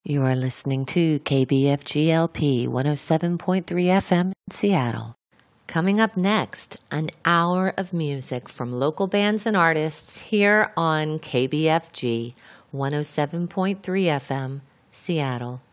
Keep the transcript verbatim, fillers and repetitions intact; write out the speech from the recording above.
You are listening to K B F G L P one oh seven point three F M in Seattle. Coming up next, an hour of music from local bands and artists here on K B F G one oh seven point three F M, Seattle.